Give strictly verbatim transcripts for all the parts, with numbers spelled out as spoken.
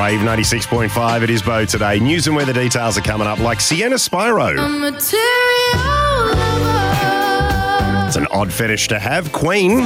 Wave ninety-six point five. It is Bo today. News and weather details are coming up, like Sienna Spyro. It's an odd fetish to have. Queen.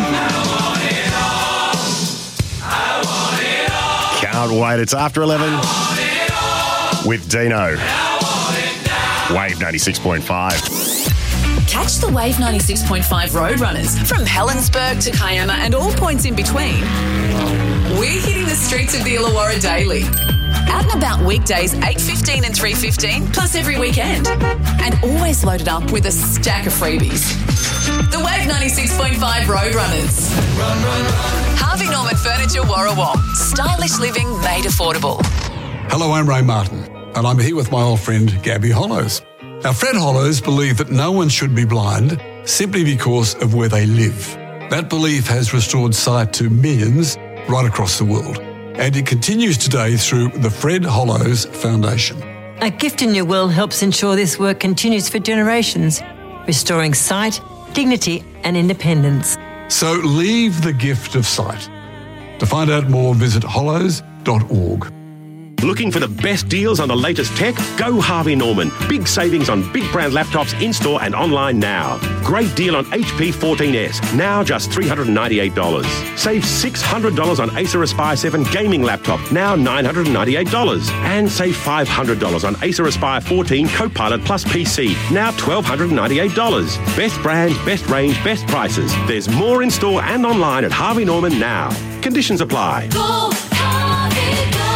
Can't wait. It's after eleven with Dino. Wave ninety-six point five. Catch the Wave ninety-six point five Roadrunners from Helensburgh to Kiama and all points in between. We're hitting the streets of the Illawarra daily. Out and about weekdays eight fifteen and three fifteen, plus every weekend. And always loaded up with a stack of freebies. The Wave ninety-six point five Roadrunners. Run, run, run. Harvey Norman Furniture, Warrawong. Stylish living made affordable. Hello, I'm Ray Martin, and I'm here with my old friend Gabby Hollows. Now, Fred Hollows believed that no one should be blind simply because of where they live. That belief has restored sight to millions right across the world, and it continues today through the Fred Hollows Foundation. A Gift in Your Will helps ensure this work continues for generations, restoring sight, dignity and independence. So leave the gift of sight. To find out more, visit hollows dot org. Looking for the best deals on the latest tech? Go Harvey Norman. Big savings on big brand laptops in-store and online now. Great deal on H P fourteen S, now just three hundred ninety-eight dollars. Save six hundred dollars on Acer Aspire seven gaming laptop, now nine hundred ninety-eight dollars. And save five hundred dollars on Acer Aspire fourteen Copilot Plus P C, now one thousand two hundred ninety-eight dollars. Best brands, best range, best prices. There's more in-store and online at Harvey Norman now. Conditions apply. Go, Harvey, go.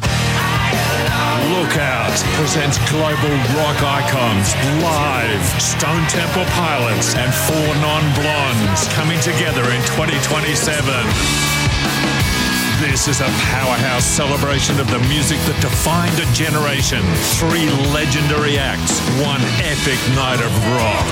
Lookout presents global rock icons live. Stone Temple Pilots and Four Non-Blondes coming together in twenty twenty-seven. This is a powerhouse celebration of the music that defined a generation. Three legendary acts, one epic night of rock.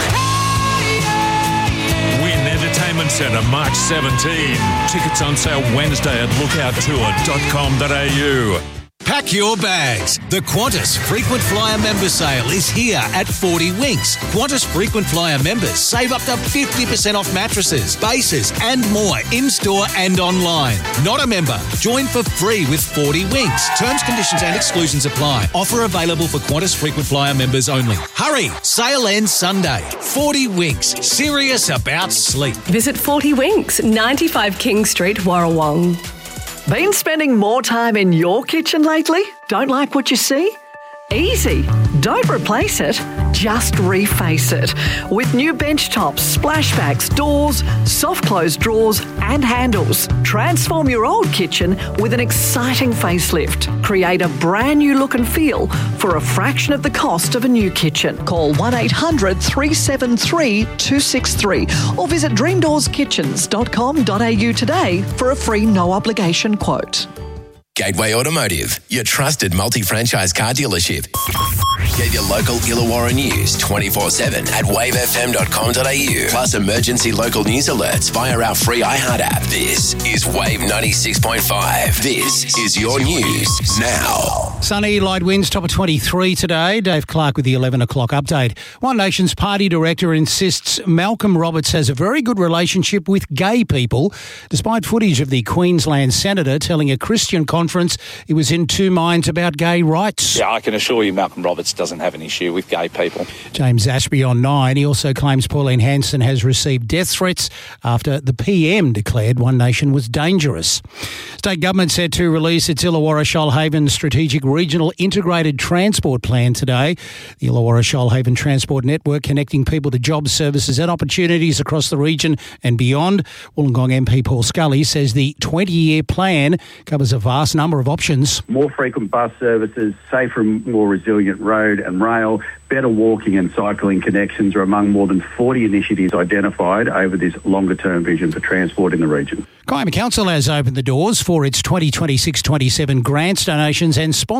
Win Entertainment Centre March seventeenth. Tickets on sale Wednesday at lookout tour dot com dot a u. Pack your bags. The Qantas Frequent Flyer Member Sale is here at forty Winks. Qantas Frequent Flyer members save up to fifty percent off mattresses, bases and more in-store and online. Not a member? Join for free with forty Winks. Terms, conditions and exclusions apply. Offer available for Qantas Frequent Flyer members only. Hurry! Sale ends Sunday. forty Winks. Serious about sleep. Visit forty Winks, ninety-five King Street, Warrawong. Been spending more time in your kitchen lately? Don't like what you see? Easy. Don't replace it, just reface it. With new bench tops, splashbacks, doors, soft close drawers and handles. Transform your old kitchen with an exciting facelift. Create a brand new look and feel for a fraction of the cost of a new kitchen. Call one eight hundred three seven three two six three or visit dream doors kitchens dot com dot a u today for a free no obligation quote. Gateway Automotive, your trusted multi-franchise car dealership. Get your local Illawarra news twenty-four seven at wave f m dot com dot a u. Plus emergency local news alerts via our free iHeart app. This is Wave ninety-six point five. This is your news now. Sunny, light winds, top of twenty-three today. Dave Clark with the eleven o'clock update. One Nation's party director insists Malcolm Roberts has a very good relationship with gay people, despite footage of the Queensland senator telling a Christian conference he was in two minds about gay rights. Yeah, I can assure you Malcolm Roberts doesn't have an issue with gay people. James Ashby on nine. He also claims Pauline Hanson has received death threats after the P M declared One Nation was dangerous. State government set to release its Illawarra Shoalhaven Strategic Regional Integrated Transport Plan today. The Illawarra Shoalhaven Transport Network connecting people to jobs, services and opportunities across the region and beyond. Wollongong M P Paul Scully says the twenty-year plan covers a vast number of options. More frequent bus services, safer and more resilient road and rail, better walking and cycling connections are among more than forty initiatives identified over this longer-term vision for transport in the region. Kiama Council has opened the doors for its twenty twenty-six twenty-seven grants, donations and sponsorships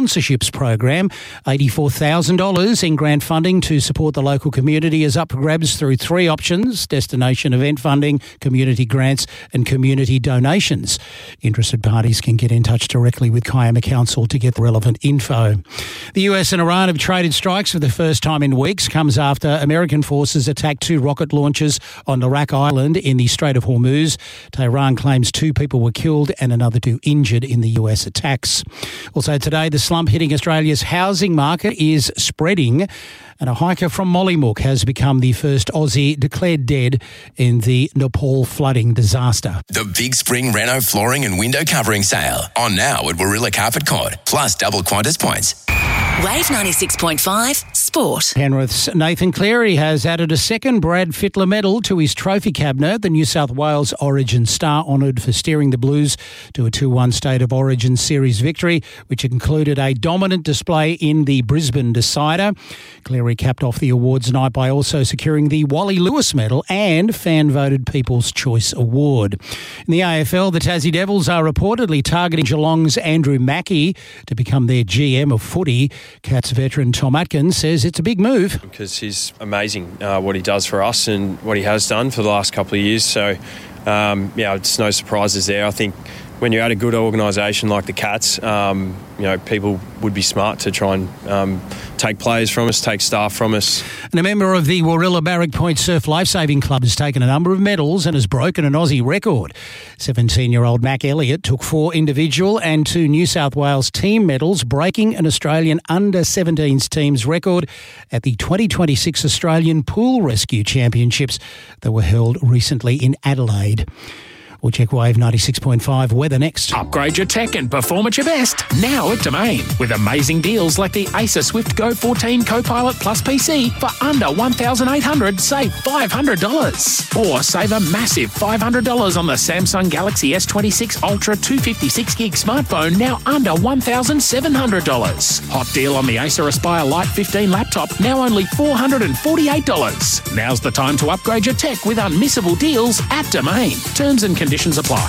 sponsorships program. eighty-four thousand dollars in grant funding to support the local community is up for grabs through three options: destination event funding, community grants and community donations. Interested parties can get in touch directly with Kiama Council to get the relevant info. The U S and Iran have traded strikes for the first time in weeks. Comes after American forces attacked two rocket launchers on Iraq Island in the Strait of Hormuz. Tehran claims two people were killed and another two injured in the U S attacks. Also today, the slump hitting Australia's housing market is spreading, and a hiker from Mollymook has become the first Aussie declared dead in the Nepal flooding disaster. The Big Spring Reno flooring and window covering sale. On now at Warilla Carpet Court, plus double Qantas points. Wave ninety-six point five Sport. Penrith's Nathan Cleary has added a second Brad Fittler medal to his trophy cabinet. The New South Wales Origin star honoured for steering the Blues to a two one State of Origin series victory, which included a dominant display in the Brisbane decider. Cleary capped off the awards night by also securing the Wally Lewis medal and fan-voted People's Choice Award. In the A F L, the Tassie Devils are reportedly targeting Geelong's Andrew Mackey to become their G M of footy. Cats veteran Tom Atkins says it's a big move. Because he's amazing uh, what he does for us and what he has done for the last couple of years. So, um, yeah, it's no surprises there. I think when you're at a good organisation like the Cats, um, you know, people would be smart to try and um, take players from us, take staff from us. And a member of the Warilla Barrack Point Surf Lifesaving Club has taken a number of medals and has broken an Aussie record. seventeen-year-old Mac Elliott took four individual and two New South Wales team medals, breaking an Australian under seventeens team's record at the twenty twenty-six Australian Pool Rescue Championships that were held recently in Adelaide. We'll check Wave ninety-six point five weather next. Upgrade your tech and perform at your best now at Domain with amazing deals like the Acer Swift Go fourteen Copilot Plus P C for under one thousand eight hundred dollars, save five hundred dollars. Or save a massive five hundred dollars on the Samsung Galaxy S twenty-six Ultra two fifty-six gig smartphone, now under one thousand seven hundred dollars. Hot deal on the Acer Aspire Lite fifteen laptop, now only four hundred forty-eight dollars. Now's the time to upgrade your tech with unmissable deals at Domain. Terms and conditions apply.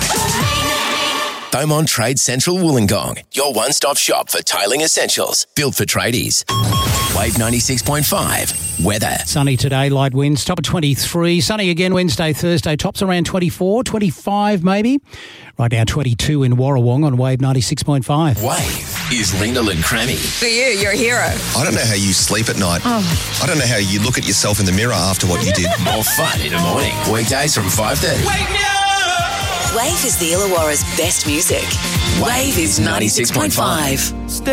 Beaumont Trade Central Wollongong, your one-stop shop for tiling essentials, built for tradies. Wave ninety-six point five weather. Sunny today, light winds, top of twenty-three. Sunny again Wednesday, Thursday, tops around twenty-four, twenty-five maybe. Right now twenty-two in Warrawong on Wave ninety-six point five. Wave is Lyndall and Crammy. For you, you're a hero. I don't know how you sleep at night. Oh. I don't know how you look at yourself in the mirror after what you did. More fun in the morning. Weekdays from five thirty. Wake me up! Wave is the Illawarra's best music. Wave is ninety-six point five.